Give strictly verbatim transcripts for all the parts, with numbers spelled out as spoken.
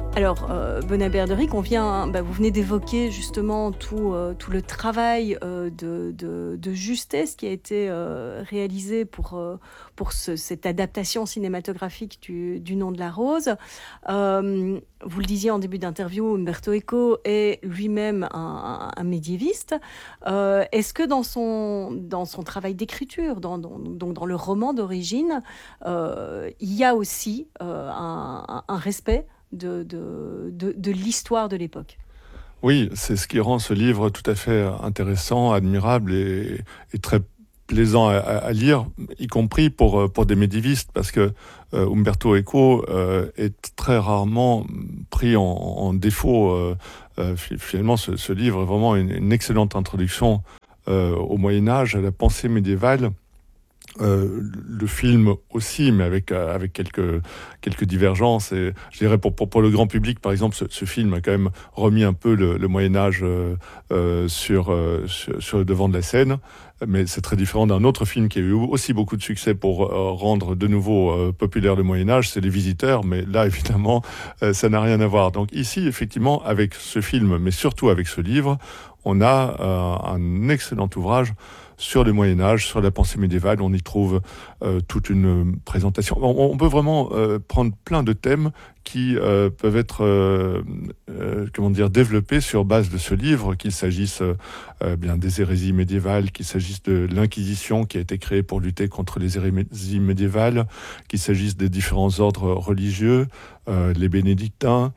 Alors, heu, Benoît Berderic, on vient bah, vous venez d'évoquer justement tout, heu, tout le travail, heu, de de de justesse qui a été, heu, réalisé pour, heu, pour ce cette adaptation cinématographique du du Nom de la rose. Hem, vous le disiez en début d'interview, Umberto Eco est lui-même un un un médiéviste. Heu, est-ce que dans son dans son travail d'écriture, dans dans donc dans le roman d'origine, heu, il y a aussi, heu, un un un respect de de de de l'histoire de l'époque? Oui, c'est ce qui rend ce livre tout à fait intéressant, admirable et et très plaisant à à à lire, y compris pour, heu, pour des médiévistes parce que, heu, Umberto Eco, heu, est très rarement, mmh, pris en en défaut, heu heu, fi finalement ce ce livre est vraiment une une excellente introduction, heu, au Moyen Âge, à la pensée médiévale. Heu, le film aussi, mais avec, heu, avec quelques quelques divergences et je dirais pour pour pour le grand public, par exemple, ce ce film a quand même remis un peu le le Moyen Âge, heu heu, sur, heu, sur sur le devant de la scène. Mais c'est très différent d'un autre film qui a eu aussi beaucoup de succès pour, heu, rendre de nouveau, heu, populaire le Moyen Âge, c'est Les Visiteurs, mais là évidemment, heu, ça n'a rien à voir. Donc ici, effectivement, avec ce film, mais surtout avec ce livre, on a, heu, un excellent ouvrage sur le Moyen Âge, sur la pensée médiévale. On y trouve, heu, toute une, heu, présentation. On on peut vraiment, heu, prendre plein de thèmes qui, heu, peuvent être, hem, heu, comment dire? Développés sur base de ce livre, qu'il s'agisse, heu heu, bien des hérésies médiévales, qu'il s'agisse de l'Inquisition qui a été créée pour lutter contre les hérésies médiévales, qu'il s'agisse des différents ordres religieux, heu, les bénédictins,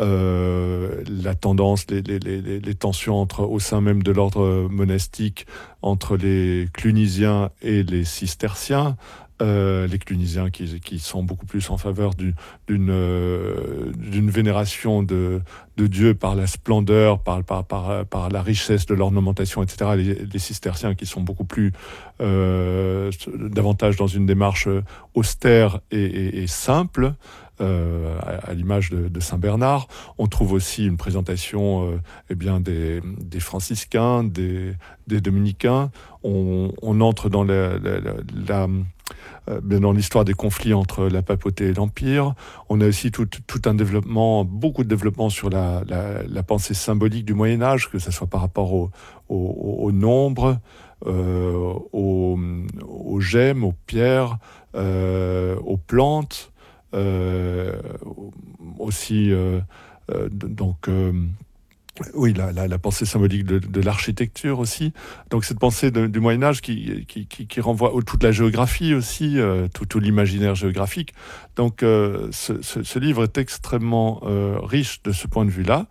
heu, la tendance, les les les les les tensions entre au sein même de l'ordre monastique entre les clunisiens et les cisterciens. Heu, les clunisiens qui qui sont beaucoup plus en faveur du d'une, heu, d'une vénération de de Dieu par la splendeur, par par par, par la richesse de l'ornementation et cetera. Les les cisterciens qui sont beaucoup plus, heu, davantage dans une démarche, austère et et et simple, heu, à à l'image de de saint Bernard. On trouve aussi une présentation, heu, eh bien des des franciscains, des des dominicains. On on entre dans la la la la, heu, bien dans l'histoire des conflits entre la papauté et l'empire. On a aussi tout tout un développement, beaucoup de développement sur la la la pensée symbolique du Moyen Âge, que ça soit par rapport au au au nombre, heu, aux, mmh, aux gemmes, aux pierres, heu, aux plantes, heu, aussi, heu heu, d donc, hem oui, la la la pensée symbolique de de l'architecture aussi. Donc cette pensée de du Moyen Âge qui qui qui qui renvoie au toute la géographie aussi, heu, tout tout l'imaginaire géographique. Donc heu, ce ce ce livre est extrêmement, heu, riche de ce point de vue-là.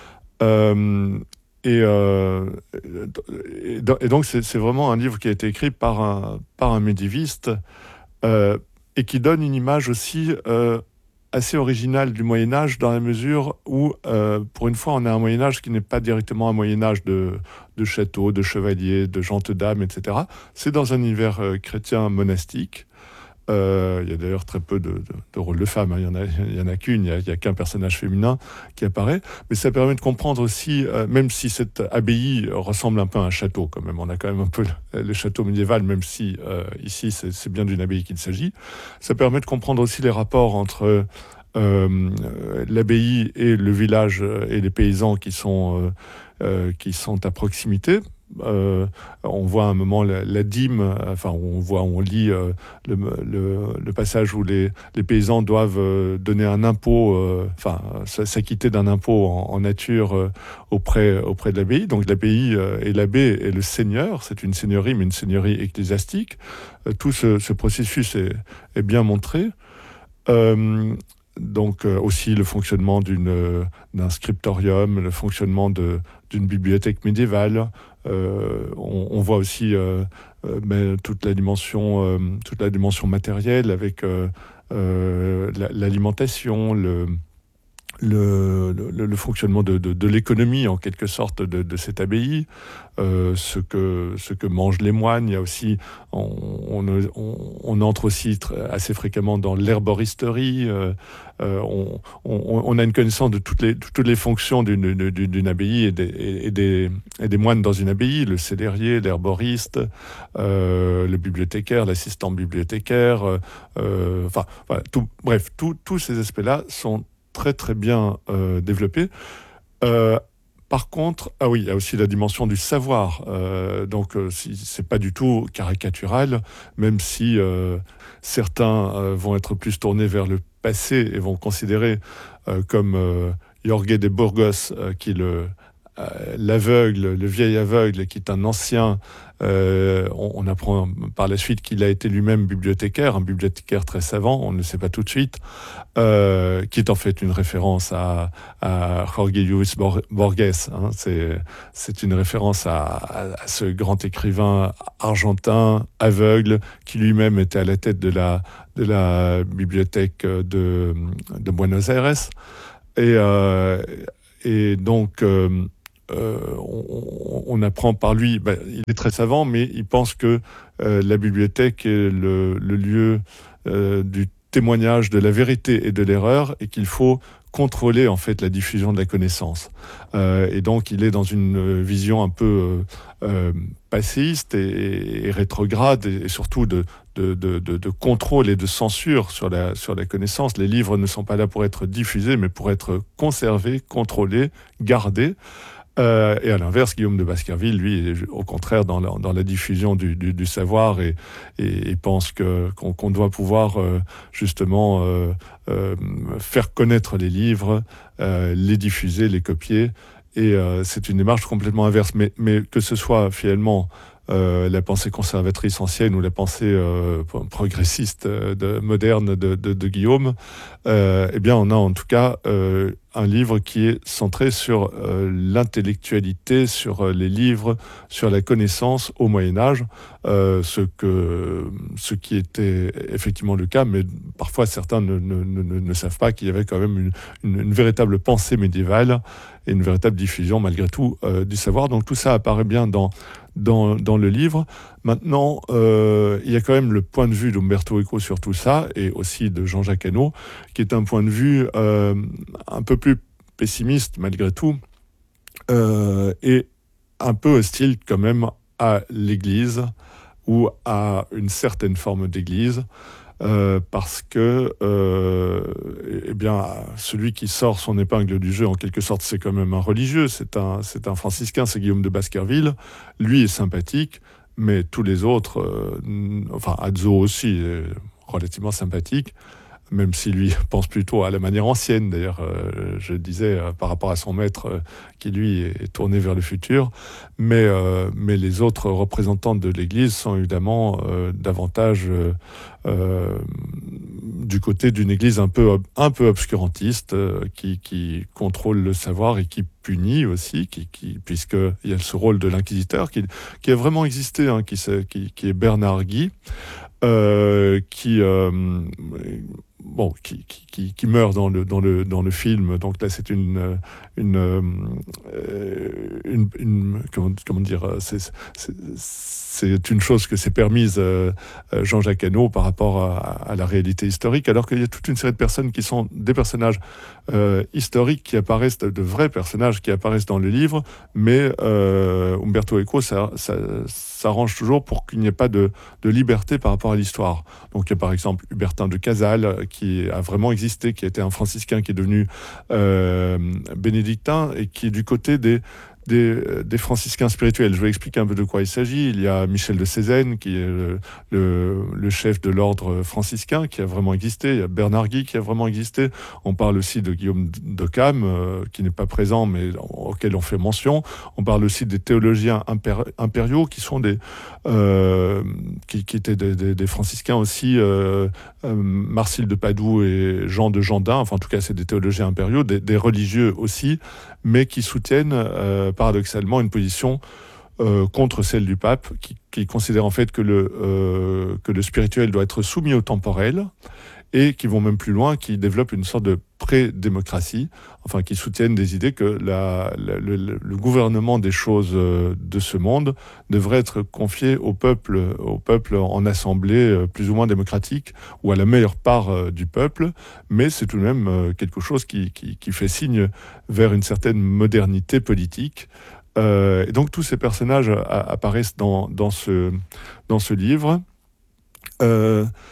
Hem et heu et do et donc c'est c'est vraiment un livre qui a été écrit par un par un médiéviste, heu et qui donne une image aussi, heu, assez originale du Moyen Âge dans la mesure où, heu, pour une fois, on a un Moyen Âge qui n'est pas directement un Moyen Âge de de châteaux, de chevaliers, de gentes dames et cetera. C'est dans un univers, heu, chrétien monastique. Heu, il y a d'ailleurs très peu de de de rôles de femmes, hein. Il y en a il y en a qu'une, il y a il y a qu'un personnage féminin qui apparaît. Mais ça permet de comprendre aussi, heu, même si cette abbaye ressemble un peu à un château quand même, on a quand même un peu le le château médiéval, même si, heu, ici c'est c'est bien d'une abbaye qu'il s'agit. Ça permet de comprendre aussi les rapports entre, hem, heu, l'abbaye et le village, heu et les paysans qui sont, heu heu, qui sont à proximité. Heu, on voit à un moment la la dîme, heu, enfin on voit, on lit, heu, le me le le passage où les les paysans doivent, heu, donner un impôt, heu, enfin s'a s'acquitter d'un impôt en en nature, heu, auprès auprès de l'abbaye. Donc l'abbaye, heu et l'abbé est le seigneur, c'est une seigneurie, mais une seigneurie ecclésiastique. Heu, tout ce ce processus est est bien montré. Hem, donc heu, aussi le fonctionnement d'une, heu, d'un scriptorium, le fonctionnement de d'une bibliothèque médiévale. Heu, on on voit aussi, heu heu, beh, toute la dimension, hem, toute la dimension matérielle avec, heu heu, l'a l'alimentation, le le le le fonctionnement de de de l'économie en quelque sorte de de cette abbaye, heu, ce que ce que mangent les moines. Il y a aussi on on ne on on entre aussi tr assez fréquemment dans l'herboristerie, heu heu, on on on a une connaissance de toutes les de toutes les fonctions d'une d'une d'une abbaye et des et et des et des moines dans une abbaye, le célérier, l'herboriste, heu, le bibliothécaire, l'assistant bibliothécaire, heu heu, enfin voilà, tout bref, tous tous ces aspects-là sont très très bien euh, développés. Euh, Par contre, ah oui, il y a aussi la dimension du savoir. Euh, donc, euh, si, c'est pas du tout caricatural, même si euh, certains euh, vont être plus tournés vers le passé et vont considérer euh, comme euh, Jorge de Burgos, euh, qui est le, euh, l'aveugle, le vieil aveugle, qui est un ancien. Euh, on, on apprend par la suite qu'il a été lui-même bibliothécaire, un bibliothécaire très savant. On ne le sait pas tout de suite. Euh, qui est en fait une référence à, à Jorge Luis Borges. Hein. C'est, c'est une référence à, à, à ce grand écrivain argentin, aveugle, qui lui-même était à la tête de la, de la bibliothèque de, de Buenos Aires. Et, euh, et donc, euh, euh, on, on apprend par lui, ben, il est très savant, mais il pense que euh, la bibliothèque est le, le lieu euh, du témoignage de la vérité et de l'erreur, et qu'il faut contrôler en fait la diffusion de la connaissance. Euh, et donc il est dans une vision un peu euh, euh, passéiste et, et rétrograde, et, et surtout de, de, de, de, de contrôle et de censure sur la, sur la connaissance. Les livres ne sont pas là pour être diffusés, mais pour être conservés, contrôlés, gardés. Euh, et à l'inverse, Guillaume de Baskerville, lui, est au contraire dans la, dans la diffusion du, du, du savoir, et, et, et pense que, qu'on, qu'on doit pouvoir euh, justement euh, euh, faire connaître les livres, euh, les diffuser, les copier. Et euh, c'est une démarche complètement inverse. Mais, mais que ce soit finalement euh, la pensée conservatrice ancienne ou la pensée euh, progressiste euh, de, moderne de, de, de Guillaume, euh, eh bien on a en tout cas euh, un livre qui est centré sur euh, l'intellectualité, sur euh, les livres, sur la connaissance au Moyen-Âge, euh, ce, que, ce qui était effectivement le cas, mais parfois certains ne, ne, ne, ne savent pas qu'il y avait quand même une, une, une véritable pensée médiévale et une véritable diffusion malgré tout euh, du savoir. Donc tout ça apparaît bien dans, dans, dans le livre. Maintenant, euh, il y a quand même le point de vue d'Umberto Eco sur tout ça, et aussi de Jean-Jacques Hano, qui est un point de vue euh, un peu plus pessimiste malgré tout, euh, et un peu hostile quand même à l'Église, ou à une certaine forme d'Église, euh, parce que euh, eh bien, celui qui sort son épingle du jeu, en quelque sorte, c'est quand même un religieux, c'est un, c'est un franciscain, c'est Guillaume de Baskerville. Lui est sympathique, mais tous les autres, euh, enfin Azzo aussi, est relativement sympathique, même si lui pense plutôt à la manière ancienne. D'ailleurs, euh, je disais euh, par rapport à son maître, euh, qui lui est tourné vers le futur. Mais, euh, mais les autres représentants de l'Église sont évidemment euh, davantage euh, euh, du côté d'une Église un peu, un peu obscurantiste, euh, qui, qui contrôle le savoir et qui punit aussi, qui, qui, puisqu'il y a ce rôle de l'inquisiteur qui, qui a vraiment existé, hein, qui, qui, qui est Bernard Guy, euh, qui... Euh, Bon, qui, qui, qui meurt dans le, dans, le, dans le film. Donc là, c'est une, une, euh, une, une comment, comment dire, c'est, c'est, c'est une chose que s'est permise euh, Jean-Jacques Hano par rapport à, à la réalité historique, alors qu'il y a toute une série de personnes qui sont des personnages euh, historiques qui apparaissent, de, de vrais personnages qui apparaissent dans le livre, mais euh, Umberto Eco ça, ça, s'arrange toujours pour qu'il n'y ait pas de, de liberté par rapport à l'histoire. Donc il y a par exemple Hubertin de Casale, qui a vraiment existé, qui a été un franciscain, qui est devenu euh, bénédictin, et qui est du côté des Des, des franciscains spirituels. Je vais expliquer un peu de quoi il s'agit. Il y a Michel de Cézanne, qui est le, le, le chef de l'ordre franciscain, qui a vraiment existé. Il y a Bernard Guy, qui a vraiment existé. On parle aussi de Guillaume d'Occam, euh, qui n'est pas présent, mais auquel on fait mention. On parle aussi des théologiens impéri- impériaux, qui sont des, euh, qui, qui étaient des, des, des franciscains aussi, euh, euh, Marcille de Padoue et Jean de Gendin. Enfin, en tout cas, c'est des théologiens impériaux, des, des religieux aussi, mais qui soutiennent euh, paradoxalement une position euh, contre celle du pape, qui, qui considère en fait que le, euh, que le spirituel doit être soumis au temporel, et qui vont même plus loin, qui développent une sorte de pré-démocratie, enfin qui soutiennent des idées que la, la, le, le gouvernement des choses de ce monde devrait être confié au peuple, au peuple en assemblée plus ou moins démocratique, ou à la meilleure part du peuple, mais c'est tout de même quelque chose qui, qui, qui fait signe vers une certaine modernité politique. Euh, et donc tous ces personnages a, apparaissent dans, dans, ce, dans ce livre. Euh,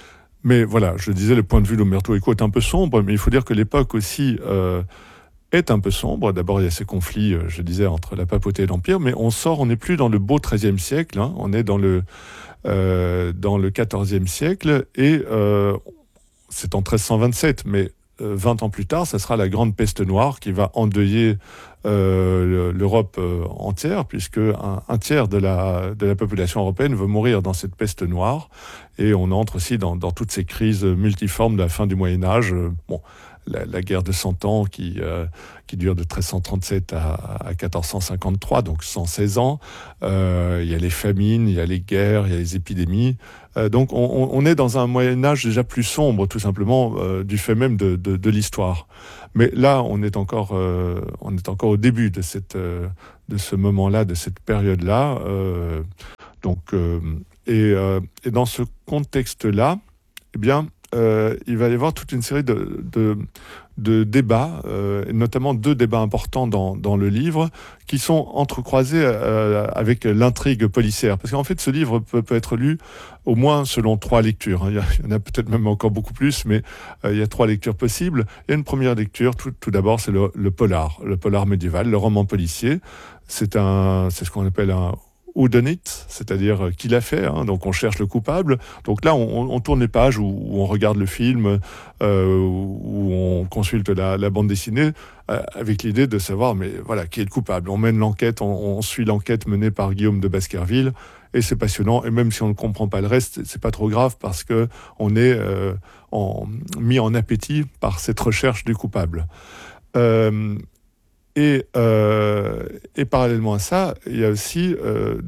mais voilà, je disais, le point de vue d'Umberto Eco est un peu sombre, mais il faut dire que l'époque aussi euh, est un peu sombre. D'abord, il y a ces conflits, euh, je disais, entre la papauté et l'Empire, mais on sort, on n'est plus dans le beau treizième siècle, hein, on est dans le, euh, dans le quatorzième siècle, et euh, c'est en treize cent vingt-sept, mais euh, vingt ans plus tard, ça sera la grande peste noire qui va endeuiller euh, l'Europe euh, entière, puisque un, un tiers de la, de la population européenne veut mourir dans cette peste noire, et on entre aussi dans, dans toutes ces crises multiformes de la fin du Moyen-Âge. Bon, la, la guerre de Cent Ans qui, euh, qui dure de treize cent trente-sept à, à quatorze cent cinquante-trois, donc cent seize ans. Euh, il y a les famines, il y a les guerres, il y a les épidémies. Euh, donc on, on est dans un Moyen-Âge déjà plus sombre, tout simplement, euh, du fait même de, de, de l'histoire. Mais là, on est encore, euh, on est encore au début de, cette, euh, de ce moment-là, de cette période-là. Euh, donc, euh, et, euh, et dans ce contexte-là, eh bien, euh, il va y avoir toute une série de, de, de débats, euh, et notamment deux débats importants dans, dans le livre, qui sont entrecroisés euh, avec l'intrigue policière. Parce qu'en fait, ce livre peut, peut être lu au moins selon trois lectures. Il y, a, il y en a peut-être même encore beaucoup plus, mais euh, il y a trois lectures possibles. Il y a une première lecture, tout, tout d'abord, c'est le, le polar, le polar médiéval, le roman policier. C'est, un, c'est ce qu'on appelle un who done it, c'est-à-dire qui l'a fait, hein, donc on cherche le coupable. Donc là, on, on tourne les pages où, où on regarde le film, euh, où on consulte la, la bande dessinée, euh, avec l'idée de savoir, mais voilà, qui est le coupable. On mène l'enquête, on, on suit l'enquête menée par Guillaume de Baskerville, et c'est passionnant. Et même si on ne comprend pas le reste, c'est pas trop grave parce que on est euh, en, mis en appétit par cette recherche du coupable. Euh, Et, euh, et parallèlement à ça, il y a aussi euh,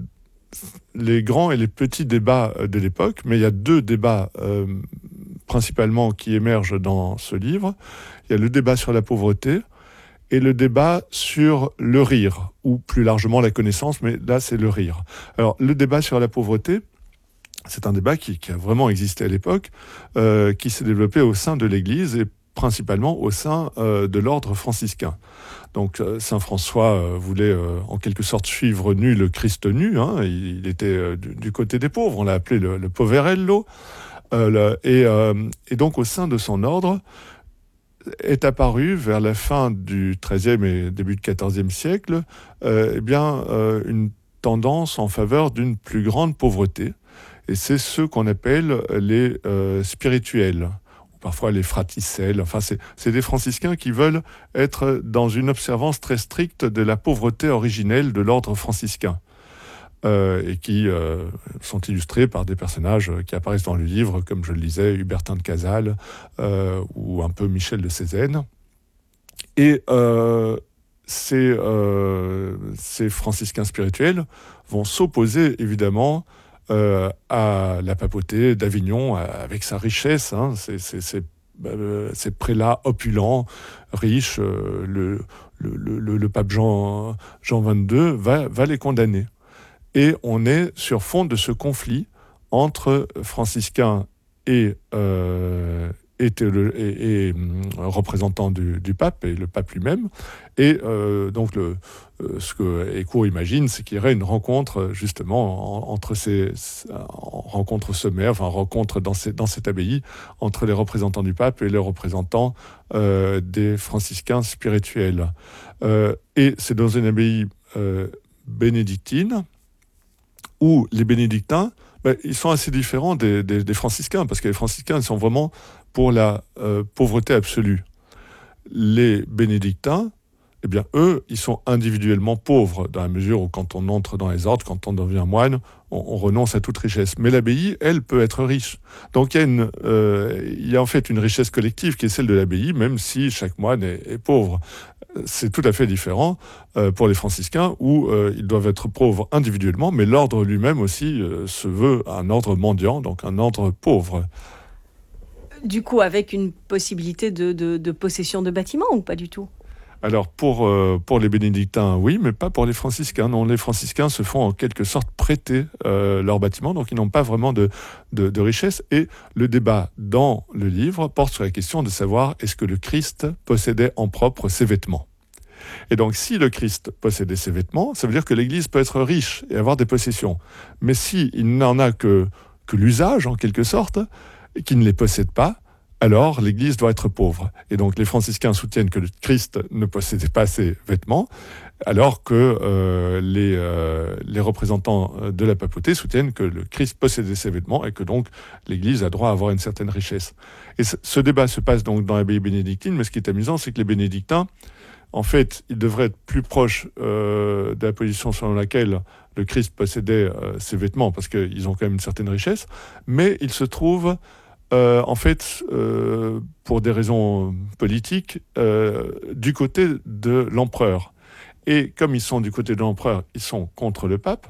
les grands et les petits débats de l'époque, mais il y a deux débats euh, principalement qui émergent dans ce livre. Il y a le débat sur la pauvreté et le débat sur le rire, ou plus largement la connaissance, mais là c'est le rire. Alors le débat sur la pauvreté, c'est un débat qui, qui a vraiment existé à l'époque, euh, qui s'est développé au sein de l'Église et principalement au sein euh, de l'ordre franciscain. Donc euh, Saint François euh, voulait euh, en quelque sorte suivre nu le Christ nu, hein, il, il était euh, du, du côté des pauvres, on l'a appelé le, le poverello, euh, le, et, euh, et donc au sein de son ordre est apparu vers la fin du treizième et début du quatorzième siècle euh, eh bien, euh, une tendance en faveur d'une plus grande pauvreté, et c'est ce qu'on appelle les euh, spirituels, parfois les fraticelles. Enfin, c'est, c'est des franciscains qui veulent être dans une observance très stricte de la pauvreté originelle de l'ordre franciscain, euh, et qui euh, sont illustrés par des personnages qui apparaissent dans le livre, comme je le disais, Hubertin de Cazales euh, ou un peu Michel de Cézanne. Et euh, ces, euh, ces franciscains spirituels vont s'opposer évidemment Euh, à la papauté d'Avignon, avec sa richesse, hein, ces, ces, ces, euh, ces prélats opulents, riches, euh, le, le, le, le pape Jean, Jean vingt-deux va, va les condamner. Et on est sur fond de ce conflit entre franciscains et, euh, et, théolo- et, et euh, représentants du, du pape, et le pape lui-même. Et euh, donc, le, euh, ce que Eco imagine, c'est qu'il y aurait une rencontre, justement, en, entre ces en rencontre sommaire, enfin, rencontre dans, ces, dans cette abbaye, entre les représentants du pape et les représentants euh, des franciscains spirituels. Euh, et c'est dans une abbaye euh, bénédictine, où les bénédictins, ben, ils sont assez différents des, des, des franciscains, parce que les franciscains, ils sont vraiment pour la euh, pauvreté absolue. Les bénédictins, eh bien, eux, ils sont individuellement pauvres, dans la mesure où quand on entre dans les ordres, quand on devient moine, on, on renonce à toute richesse. Mais l'abbaye, elle, peut être riche. Donc il y a, une, euh, il y a en fait une richesse collective qui est celle de l'abbaye, même si chaque moine est, est pauvre. C'est tout à fait différent euh, pour les franciscains, où euh, ils doivent être pauvres individuellement, mais l'ordre lui-même aussi euh, se veut un ordre mendiant, donc un ordre pauvre. Du coup, avec une possibilité de, de, de possession de bâtiments, ou pas du tout ? Alors, pour, euh, pour les bénédictins, oui, mais pas pour les franciscains. Non, les franciscains se font en quelque sorte prêter euh, leurs bâtiments, donc ils n'ont pas vraiment de, de, de richesse. Et le débat dans le livre porte sur la question de savoir est-ce que le Christ possédait en propre ses vêtements. Et donc, si le Christ possédait ses vêtements, ça veut dire que l'Église peut être riche et avoir des possessions. Mais s'il n'en a que, que l'usage, en quelque sorte, qui ne les possède pas, alors l'Église doit être pauvre. Et donc les franciscains soutiennent que le Christ ne possédait pas ces vêtements, alors que euh, les, euh, les représentants de la papauté soutiennent que le Christ possédait ces vêtements et que donc l'Église a droit à avoir une certaine richesse. Et ce, ce débat se passe donc dans l'abbaye bénédictine, mais ce qui est amusant, c'est que les bénédictins, en fait, ils devraient être plus proches euh, de la position selon laquelle le Christ possédait euh, ses vêtements, parce qu'ils ont quand même une certaine richesse, mais ils se trouvent, euh, en fait, euh, pour des raisons politiques, euh, du côté de l'empereur. Et comme ils sont du côté de l'empereur, ils sont contre le pape.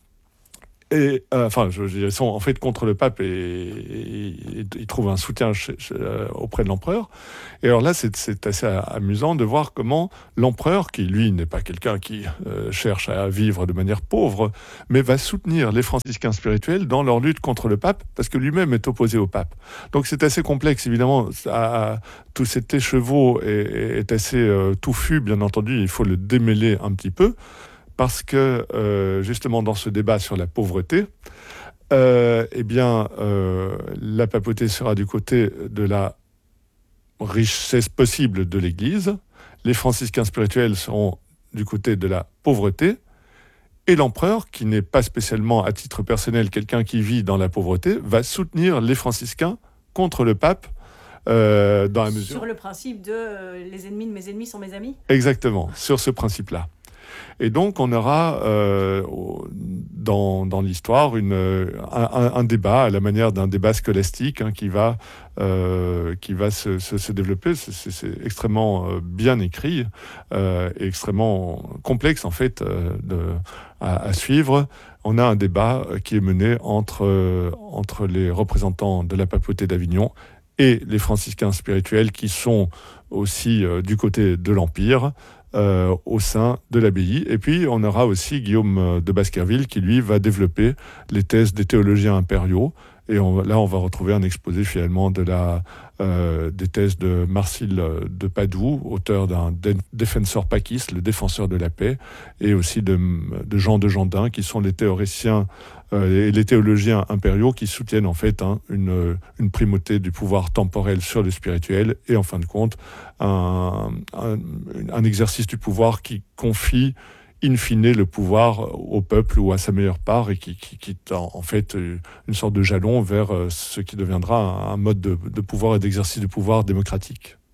Et, euh, enfin, je, je, ils sont en fait contre le pape et, et, et ils trouvent un soutien chez, chez, euh, auprès de l'empereur. Et alors là, c'est, c'est assez amusant de voir comment l'empereur, qui lui n'est pas quelqu'un qui euh, cherche à vivre de manière pauvre, mais va soutenir les franciscains spirituels dans leur lutte contre le pape, parce que lui-même est opposé au pape. Donc c'est assez complexe, évidemment. À, tout cet écheveau est, est assez euh, touffu, bien entendu. Il faut le démêler un petit peu. Parce que, euh, justement, dans ce débat sur la pauvreté, euh, eh bien, euh, la papauté sera du côté de la richesse possible de l'Église, les franciscains spirituels seront du côté de la pauvreté, et l'empereur, qui n'est pas spécialement à titre personnel quelqu'un qui vit dans la pauvreté, va soutenir les franciscains contre le pape, euh, dans la mesure... Sur le principe de euh, « les ennemis de mes ennemis sont mes amis ». Exactement, sur ce principe-là. Et donc, on aura euh, dans, dans l'histoire une, un, un débat à la manière d'un débat scolastique hein, qui va, euh, qui va se, se, se développer. C'est, c'est, c'est extrêmement bien écrit euh, et extrêmement complexe, en fait, euh, de, à, à suivre. On a un débat qui est mené entre, euh, entre les représentants de la papauté d'Avignon et les franciscains spirituels qui sont aussi euh, du côté de l'Empire, Euh, au sein de l'abbaye. Et puis, on aura aussi Guillaume de Baskerville qui, lui, va développer les thèses des théologiens impériaux. Et on, là, on va retrouver un exposé, finalement, de la, euh, des thèses de Marcille de Padoue, auteur d'un Defensor Pacis, le défenseur de la paix, et aussi de, de Jean de Gendin, qui sont les théoriciens euh, et les théologiens impériaux qui soutiennent, en fait, hein, une, une primauté du pouvoir temporel sur le spirituel, et en fin de compte, un, un, un exercice du pouvoir qui confie in fine le pouvoir au peuple ou à sa meilleure part et qui, qui, qui est en, en fait une sorte de jalon vers ce qui deviendra un mode de, de pouvoir et d'exercice du pouvoir démocratique.